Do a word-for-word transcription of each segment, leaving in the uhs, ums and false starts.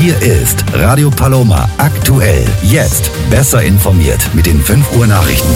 Hier ist Radio Paloma aktuell. Jetzt besser informiert mit den fünf Uhr Nachrichten.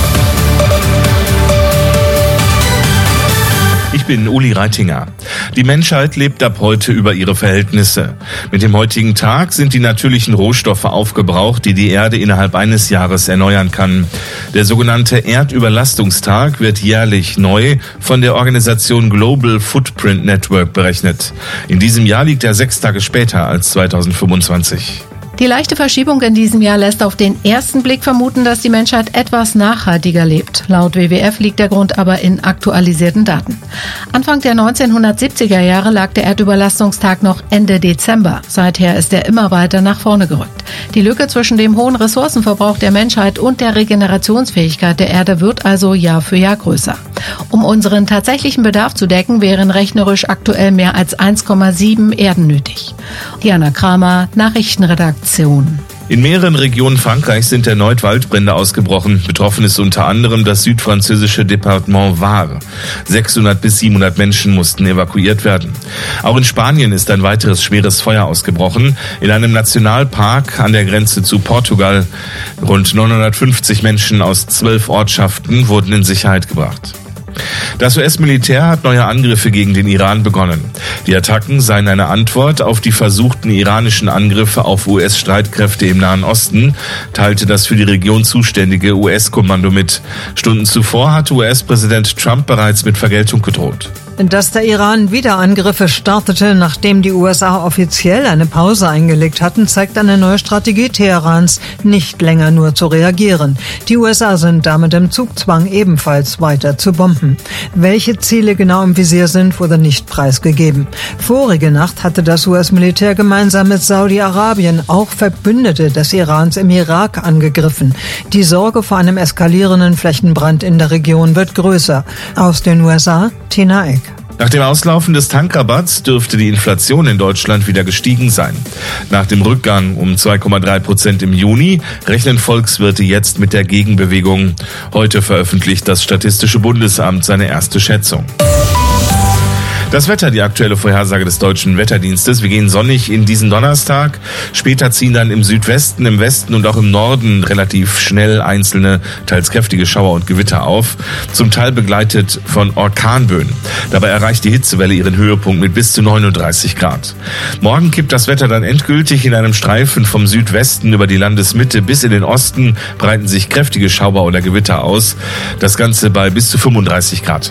Ich bin Uli Reitinger. Die Menschheit lebt ab heute über ihre Verhältnisse. Mit dem heutigen Tag sind die natürlichen Rohstoffe aufgebraucht, die die Erde innerhalb eines Jahres erneuern kann. Der sogenannte Erdüberlastungstag wird jährlich neu von der Organisation Global Footprint Network berechnet. In diesem Jahr liegt er sechs Tage später als zweitausendfünfundzwanzig. Die leichte Verschiebung in diesem Jahr lässt auf den ersten Blick vermuten, dass die Menschheit etwas nachhaltiger lebt. Laut W W F liegt der Grund aber in aktualisierten Daten. Anfang der neunzehnhundertsiebziger Jahre lag der Erdüberlastungstag noch Ende Dezember. Seither ist er immer weiter nach vorne gerückt. Die Lücke zwischen dem hohen Ressourcenverbrauch der Menschheit und der Regenerationsfähigkeit der Erde wird also Jahr für Jahr größer. Um unseren tatsächlichen Bedarf zu decken, wären rechnerisch aktuell mehr als eins Komma sieben Erden nötig. Diana Kramer, Nachrichtenredaktion. In mehreren Regionen Frankreichs sind erneut Waldbrände ausgebrochen. Betroffen ist unter anderem das südfranzösische Departement Var. sechshundert bis siebenhundert Menschen mussten evakuiert werden. Auch in Spanien ist ein weiteres schweres Feuer ausgebrochen. In einem Nationalpark an der Grenze zu Portugal. Rund neunhundertfünfzig Menschen aus zwölf Ortschaften wurden in Sicherheit gebracht. Das U S-Militär hat neue Angriffe gegen den Iran begonnen. Die Attacken seien eine Antwort auf die versuchten iranischen Angriffe auf U S-Streitkräfte im Nahen Osten, teilte das für die Region zuständige U S-Kommando mit. Stunden zuvor hatte U S-Präsident Trump bereits mit Vergeltung gedroht. Dass der Iran wieder Angriffe startete, nachdem die U S A offiziell eine Pause eingelegt hatten, zeigt eine neue Strategie Teherans, nicht länger nur zu reagieren. Die U S A sind damit im Zugzwang, ebenfalls weiter zu bomben. Welche Ziele genau im Visier sind, wurde nicht preisgegeben. Vorige Nacht hatte das U S-Militär gemeinsam mit Saudi-Arabien auch Verbündete des Irans im Irak angegriffen. Die Sorge vor einem eskalierenden Flächenbrand in der Region wird größer. Aus den U S A, Tina Eck. Nach dem Auslaufen des Tankrabatts dürfte die Inflation in Deutschland wieder gestiegen sein. Nach dem Rückgang um zwei Komma drei Prozent im Juni rechnen Volkswirte jetzt mit der Gegenbewegung. Heute veröffentlicht das Statistische Bundesamt seine erste Schätzung. Das Wetter, die aktuelle Vorhersage des Deutschen Wetterdienstes. Wir gehen sonnig in diesen Donnerstag. Später ziehen dann im Südwesten, im Westen und auch im Norden relativ schnell einzelne, teils kräftige Schauer und Gewitter auf. Zum Teil begleitet von Orkanböen. Dabei erreicht die Hitzewelle ihren Höhepunkt mit bis zu neununddreißig Grad. Morgen kippt das Wetter dann endgültig. In einem Streifen vom Südwesten über die Landesmitte bis in den Osten breiten sich kräftige Schauer oder Gewitter aus. Das Ganze bei bis zu fünfunddreißig Grad.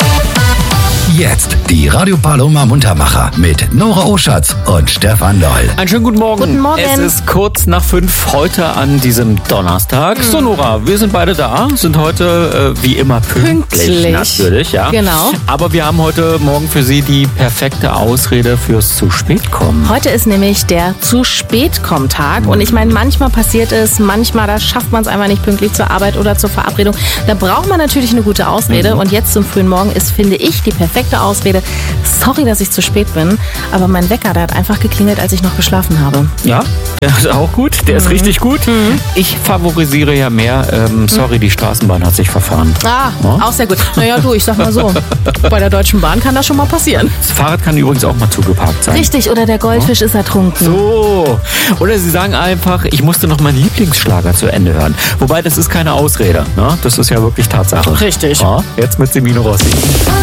Jetzt die Radio Paloma Muntermacher mit Nora Oschatz und Stefan Doll. Einen schönen guten Morgen. Guten Morgen. Es ist kurz nach fünf heute an diesem Donnerstag. Mhm. So Nora, wir sind beide da, sind heute äh, wie immer pünktlich, pünktlich. Natürlich, ja. Genau. Aber wir haben heute Morgen für Sie die perfekte Ausrede fürs zu spät kommen. Heute ist nämlich der zu spät kommen Tag und ich meine, manchmal passiert es, manchmal da schafft man es einfach nicht pünktlich zur Arbeit oder zur Verabredung. Da braucht man natürlich eine gute Ausrede mhm. und jetzt zum frühen Morgen ist, finde ich, die perfekte Ausrede. Sorry, dass ich zu spät bin, aber mein Wecker, der hat einfach geklingelt, als ich noch geschlafen habe. Ja, der ist auch gut, der mhm. ist richtig gut. Mhm. Ich favorisiere ja mehr, ähm, sorry, mhm. die Straßenbahn hat sich verfahren. Ah, ja? Auch sehr gut. Naja, du, ich sag mal so, bei der Deutschen Bahn kann das schon mal passieren. Das Fahrrad kann übrigens auch mal zugeparkt sein. Richtig, oder der Goldfisch ja? ist ertrunken. So, oder Sie sagen einfach, ich musste noch meinen Lieblingsschlager zu Ende hören. Wobei, das ist keine Ausrede, ne? Das ist ja wirklich Tatsache. Richtig. Ja? Jetzt mit Semino Rossi.